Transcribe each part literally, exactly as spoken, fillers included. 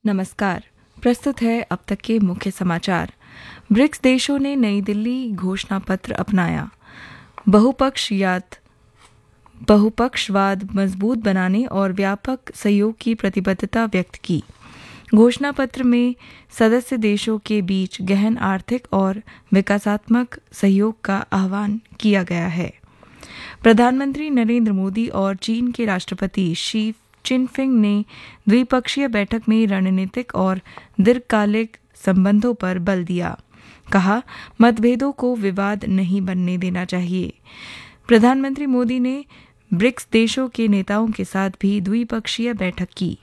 नमस्कार। प्रस्तुत है अब तक के मुख्य समाचार। ब्रिक्स देशों ने नई दिल्ली घोषणा पत्र अपनाया। बहुपक्षीयत बहुपक्षवाद मजबूत बनाने और व्यापक सहयोग की प्रतिबद्धता व्यक्त की। घोषणा पत्र में सदस्य देशों के बीच गहन आर्थिक और विकासात्मक सहयोग का आह्वान किया गया है। प्रधानमंत्री नरेंद्र मोदी और चीन के राष्ट्रपति शी चिनफिंग ने द्विपक्षीय बैठक में रणनीतिक और दीर्घकालिक संबंधों पर बल दिया। कहा, मतभेदों को विवाद नहीं बनने देना चाहिए। प्रधानमंत्री मोदी ने ब्रिक्स देशों के नेताओं के साथ भी द्विपक्षीय बैठक की।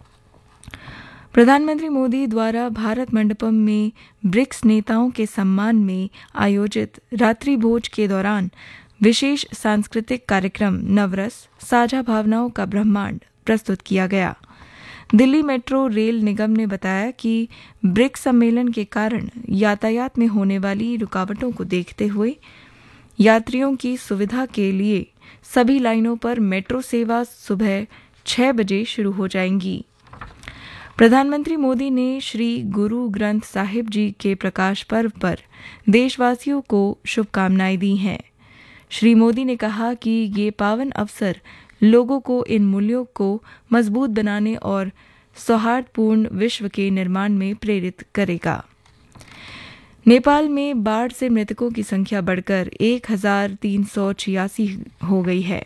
प्रधानमंत्री मोदी द्वारा भारत मंडपम में ब्रिक्स नेताओं के सम्मान में आयोजित रात्रि भोज के दौरान विशेष सांस्कृतिक कार्यक्रम नवरस साझा भावनाओं का ब्रह्मांड प्रस्तुत किया गया। दिल्ली मेट्रो रेल निगम ने बताया कि ब्रिक्स सम्मेलन के कारण यातायात में होने वाली रुकावटों को देखते हुए यात्रियों की सुविधा के लिए सभी लाइनों पर मेट्रो सेवा सुबह छह बजे शुरू हो जाएंगी। प्रधानमंत्री मोदी ने श्री गुरु ग्रंथ साहिब जी के प्रकाश पर्व पर देशवासियों को शुभकामनाएं दी हैं। श्री मोदी ने कहा कि ये पावन अवसर लोगों को इन मूल्यों को मजबूत बनाने और सौहार्दपूर्ण विश्व के निर्माण में प्रेरित करेगा। नेपाल में बाढ़ से मृतकों की संख्या बढ़कर एक हजार तीन सौ छियासी हो गई है।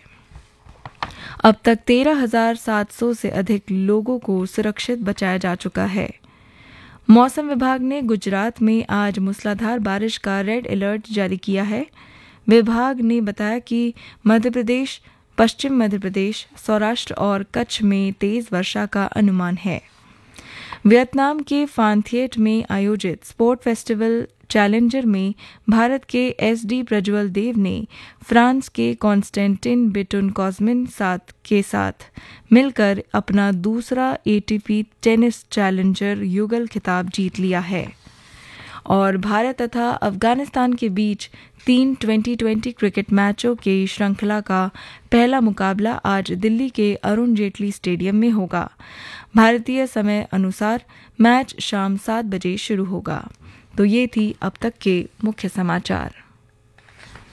अब तक तेरह हजार सात सौ से अधिक लोगों को सुरक्षित बचाया जा चुका है। मौसम विभाग ने गुजरात में आज मूसलाधार बारिश का रेड अलर्ट जारी किया है। विभाग ने बताया कि मध्य प्रदेश, पश्चिम मध्य प्रदेश, सौराष्ट्र और कच्छ में तेज वर्षा का अनुमान है। वियतनाम के फानथिएट में आयोजित स्पोर्ट फेस्टिवल चैलेंजर में भारत के एस डी प्रज्वल देव ने फ्रांस के कॉन्स्टेंटिन बिटुन कॉजमिन साथ के साथ मिलकर अपना दूसरा एटीपी टेनिस चैलेंजर युगल खिताब जीत लिया है। और भारत तथा अफगानिस्तान के बीच तीन ट्वेंटी ट्वेंटी क्रिकेट मैचों की श्रृंखला का पहला मुकाबला आज दिल्ली के अरुण जेटली स्टेडियम में होगा। भारतीय समय अनुसार मैच शाम सात बजे शुरू होगा। तो ये थी अब तक के मुख्य समाचार।